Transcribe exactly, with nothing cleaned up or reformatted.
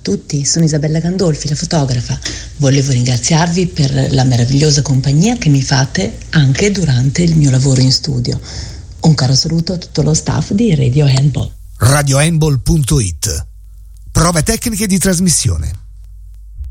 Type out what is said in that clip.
tutti, sono Isabella Gandolfi, la fotografa. Volevo ringraziarvi per la meravigliosa compagnia che mi fate anche durante il mio lavoro in studio. Un caro saluto a tutto lo staff di Radio Handball. radio handball punto it. Prove tecniche di trasmissione.